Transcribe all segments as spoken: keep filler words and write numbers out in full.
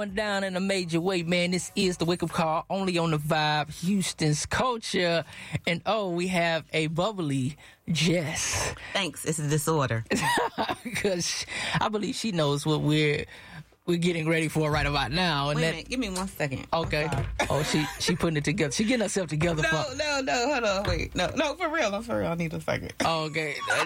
Down in a major way, man. This is the Wake Up Call, only on the Vibe, Houston's culture. And oh, we have a bubbly Jess. Thanks. It's a disorder. Because I believe she knows what we're we're getting ready for right about now. And Wait that, a minute. Give me one second. Okay. Oh, she she putting it together. She getting herself together. No, for, no, no. Hold on. Wait. No, no. For real. I'm for real. I need a second. Okay. Uh,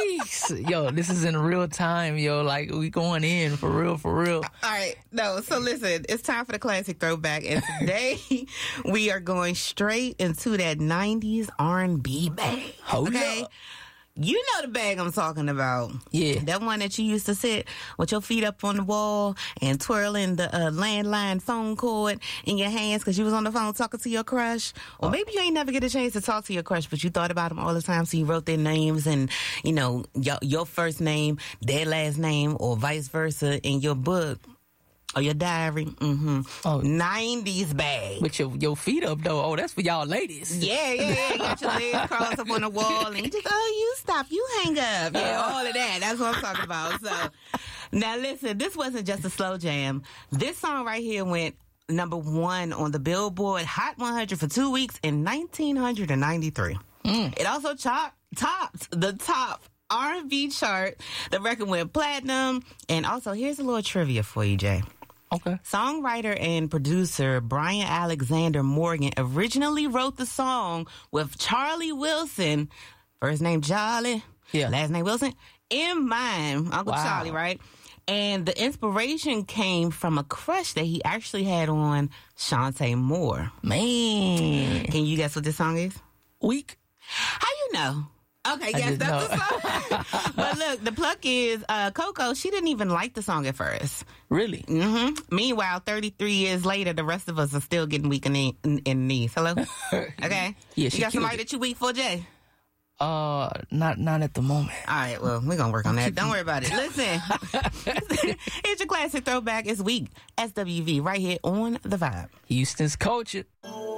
Jeez. Yo, this is in real time, yo. Like, we going in for real, for real. All right. No, so listen. It's time for the classic throwback. And today, we are going straight into that nineties R and B bag. Oh, okay? yeah. You know the bag I'm talking about. Yeah. That one that you used to sit with your feet up on the wall and twirling the uh, landline phone cord in your hands because you was on the phone talking to your crush. Or maybe you ain't never get a chance to talk to your crush, but you thought about them all the time, so you wrote their names and, you know, your, your first name, their last name, or vice versa in your book. Or your diary. Mm-hmm. Oh. nineties bag. With your, your feet up, though. Oh, that's for y'all ladies. Yeah, yeah, yeah. You got your legs crossed up on the wall and you just, oh, you stop, you hang up. Yeah, all of that. That's what I'm talking about. So, now listen, this wasn't just a slow jam. This song right here went number one on the Billboard Hot one hundred for two weeks in nineteen ninety-three. Mm. It also top, topped the top R and B chart. The record went platinum. And also, here's a little trivia for you, Jay. Okay. Songwriter and producer Brian Alexander Morgan originally wrote the song with Charlie Wilson, first name Charlie, yeah, last name Wilson, in mind, Uncle wow. Charlie, right? And the inspiration came from a crush that he actually had on Shantae Moore. Man. Can you guess what this song is? Weak. How you know? Okay, I yes, that's know. the song. But look, the pluck is uh, Coco. She didn't even like the song at first. Really? Mm-hmm. Meanwhile, thirty-three years later, the rest of us are still getting weak in the, in, in the knees. Hello? Okay? Yeah, you got somebody that you weak for, Jay? Uh, not not at the moment. All right, well, we're going to work on that. Don't worry about it. Listen, here's your classic throwback. It's weak. S W V right here on The Vibe. Houston's culture.